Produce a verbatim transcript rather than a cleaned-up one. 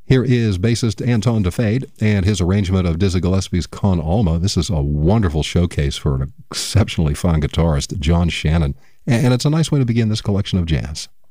Here is bassist Anton DeFade and his arrangement of Dizzy Gillespie's Con Alma. This is a wonderful showcase for an exceptionally fine guitarist, John Shannon, and it's a nice way to begin this collection of jazz.